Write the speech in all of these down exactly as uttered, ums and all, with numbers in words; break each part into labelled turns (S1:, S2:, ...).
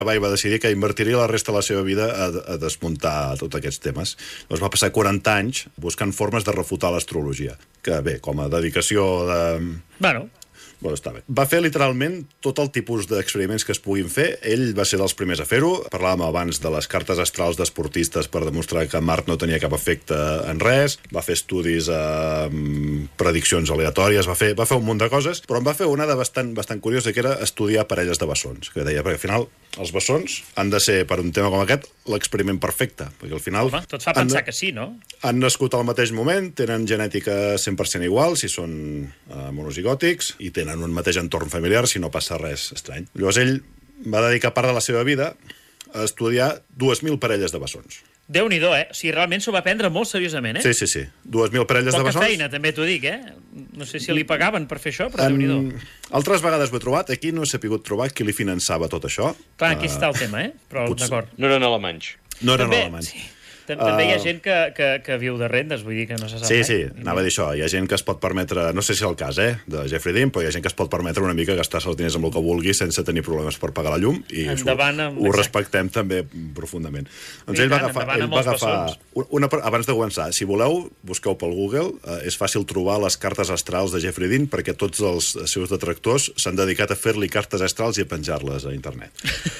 S1: va i va decidir que invertiria la resta de la seva vida a, a desmuntar tots aquests temes. Llavors va passar quaranta anys buscant formes de refutar l'astrologia, que bé, com a dedicació de...
S2: Bueno...
S1: Bueno, està bé. Va fer literalment tot el tipus d'experiments que es puguin fer. Ell va ser dels primers a fer-ho. Parlàvem abans de les cartes astrals d'esportistes per demostrar que Mart no tenia cap efecte en res. Va fer estudis amb prediccions aleatòries, va fer, va fer un munt de coses, però en va fer una de bastant, bastant curiosa, que era estudiar parelles de bessons. Que deia, perquè al final els bessons han de ser, per un tema com aquest, l'experiment perfecte. Perquè al final...
S2: Home, tot fa pensar han, que sí, no?
S1: Han nascut al mateix moment, tenen genètica cent per cent igual, si són uh, monozigòtics, i tenen en un mateix entorn familiar si no passa res estrany. Llavors ell va dedicar part de la seva vida a estudiar dues mil parelles de bessons.
S2: Déu-n'hi-do, eh? O sigui, realment s'ho va prendre molt seriosament, eh?
S1: Sí, sí, sí. dues mil parelles
S2: Poca
S1: de bessons.
S2: Poca feina, també t'ho dic, eh? No sé si li pagaven per fer això, però en... Déu-n'hi-do.
S1: Altres vegades ho he trobat. Aquí no he sapigut trobar qui li finançava tot això.
S2: Clar, aquí uh... està el tema, eh? Però d'acord.
S3: No eren alemanys.
S1: No eren
S2: també,
S1: alemanys.
S2: Sí. També hi ha gent que, que, que viu de rendes, vull dir que no se sap
S1: Sí,
S2: mai.
S1: sí, anava a dir això. Hi ha gent que es pot permetre, no sé si és el cas, eh, de Jeffrey Dean, però hi ha gent que es pot permetre una mica gastar-se els diners amb el que vulgui sense tenir problemes per pagar la llum, i
S2: endavant,
S1: ho,
S2: amb...
S1: ho respectem també profundament. Doncs
S2: I
S1: ell va
S2: tant,
S1: agafar... Ell va agafar una, abans de començar, si voleu, busqueu pel Google, eh, és fàcil trobar les cartes astrals de Jeffrey Dean, perquè tots els seus detractors s'han dedicat a fer-li cartes astrals i a penjar-les a internet.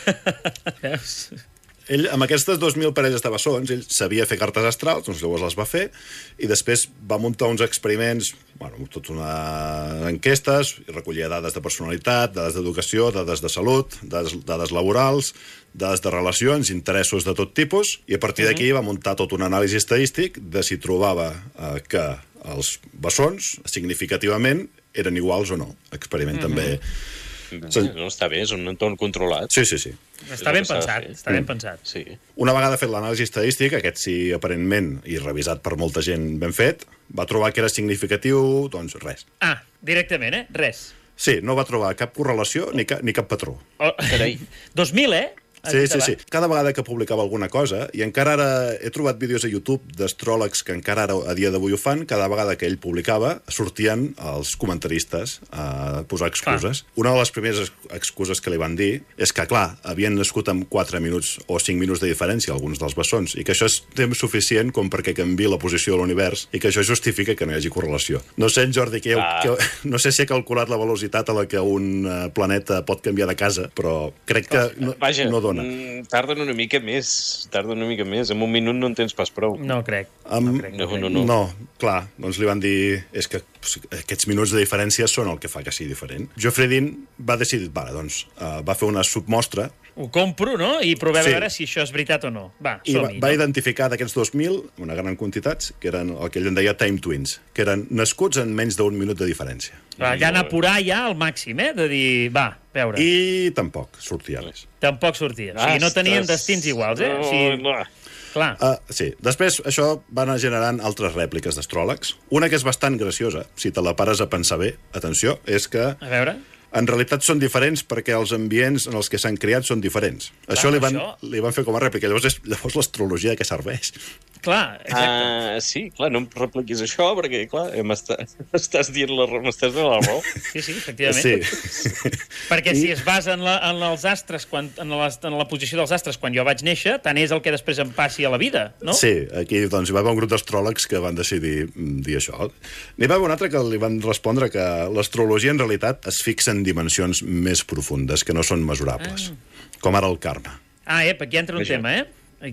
S2: Veus?
S1: Ell, amb aquestes dos mil parelles de bessons, ell sabia fer cartes astrals, doncs llavors les va fer, i després va muntar uns experiments, bueno, tot una enquestes, i recollia dades de personalitat, dades d'educació, dades de salut, dades, dades laborals, dades de relacions, interessos de tot tipus, i a partir d'aquí va muntar tot un anàlisi estadístic de si trobava eh, que els bessons, significativament, eren iguals o no. Experiment mm-hmm. també...
S3: No, està bé, és un entorn controlat.
S1: Sí, sí, sí.
S2: Està ben pensat, està ben pensat.
S3: Sí.
S1: Una vegada fet l'anàlisi estadístic, aquest sí, aparentment, i revisat per molta gent ben fet, va trobar que era significatiu, doncs res.
S2: Ah, directament, eh? Res.
S1: Sí, no va trobar cap correlació ni cap, ni cap patró.
S2: Oh, carai. dos mil, eh?
S1: Sí, sí, sí. Cada vegada que publicava alguna cosa, i encara ara he trobat vídeos a YouTube d'astròlegs que encara ara a dia d'avui ho fan, cada vegada que ell publicava sortien els comentaristes a posar excuses. Clar. Una de les primeres excuses que li van dir és que, clar, havien nascut amb quatre minuts o cinc minuts de diferència alguns dels bessons, i que això és temps suficient com perquè canvi la posició de l'univers i que això justifica que no hi hagi correlació. No sé, en Jordi, que, heu, que no sé si he calculat la velocitat a la que un planeta pot canviar de casa, però crec que no,
S3: Vaja.
S1: no dona.
S3: Mm, tarden una mica més, tarden una mica més. En un minut no en tens pas prou.
S2: No crec.
S1: Um,
S2: no, crec.
S3: No, no, no.
S1: no, clar, doncs li van dir és que aquests minuts de diferència són el que fa que sigui diferent. Geoffrey Dean va decidir, vale, doncs, uh, va fer una submostra.
S2: Ho compro, no? I provem
S1: Sí.
S2: a veure si això és veritat o no. Va,
S1: I va,
S2: som-hi.
S1: va
S2: no?
S1: identificar d'aquests dos mil, una gran quantitat, que eren el que ell en deia time twins, que eren nascuts en menys d'un minut de diferència.
S2: Va, ja anar a apurar ja al màxim, eh? De dir, va, veure.
S1: I tampoc sortia res.
S2: Tampoc sortia. O sigui, no tenien destins iguals, eh? O sigui, clar.
S1: Uh, sí. Després, això va anar generant altres rèpliques d'astròlegs. Una que és bastant graciosa, si te la pares a pensar bé, atenció, és que...
S2: A veure...
S1: En realitat són diferents perquè els ambients en els que s'han criat són diferents. Clar, això, li van,
S2: això...
S1: li van fer com a rèplica. Llavors, és, llavors l'astrologia de què serveix?
S2: Clar, exacte.
S3: Uh, sí, clar, no em repliquis això, perquè, clar, m'estàs dient la raó, m'estàs donant la raó.
S2: Sí, sí, efectivament.
S1: Sí.
S2: Perquè si es basa en, la, en els astres, quan, en, la, en la posició dels astres quan jo vaig néixer, tant és el que després em passi a la vida, no?
S1: Sí, aquí doncs, hi va haver un grup d'astròlegs que van decidir dir això. N'hi va haver un altre que li van respondre que l'astrologia en realitat es fixa en dimensions més profundes, que no són mesurables, ah. com ara el karma.
S2: Ah, ep, aquí entra un Veja. tema, eh?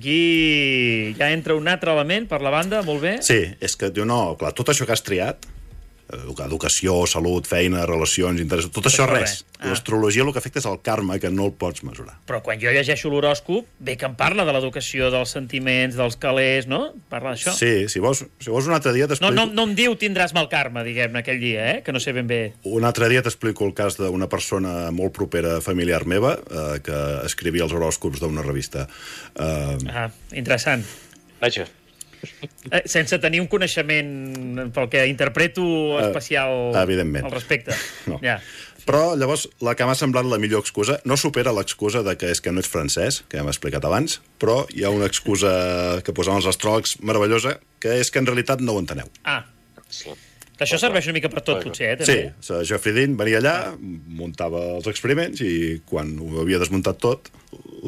S2: Aquí ja entra un altre element per la banda, molt bé.
S1: Sí, és que diu, no, clar, tot això que has triat, educació, salut, feina, relacions, interessos, tot, tot això res. Ah. L'astrologia el que afecta és el karma, que no el pots mesurar.
S2: Però quan jo llegeixo l'horòscop, bé que em parla de l'educació, dels sentiments, dels calés, no? Parla d'això.
S1: Sí, si vols, si vols un altre dia t'explico...
S2: No, no, no em diu tindràs mal karma, diguem-ne, aquell dia, eh? Que no sé ben bé.
S1: Un altre dia t'explico el cas d'una persona molt propera familiar meva eh, que escrivia els horòscops d'una revista. Eh...
S2: Ah, interessant.
S3: Vaja.
S2: Eh, sense tenir un coneixement pel que interpreto especial
S1: uh, evidentment.
S2: al respecte.
S1: No.
S2: Ja.
S1: Però llavors la que m'ha semblat la millor excusa no supera l'excusa de que és que no ets francès, que ja hem explicat abans, però hi ha una excusa que posaven els astròlegs meravellosa, que és que en realitat no ho enteneu.
S2: Ah. Que això serveix una mica per tot, potser, eh?
S1: Sí,
S2: També.
S1: Geoffrey Dean venia allà, muntava els experiments i quan ho havia desmuntat tot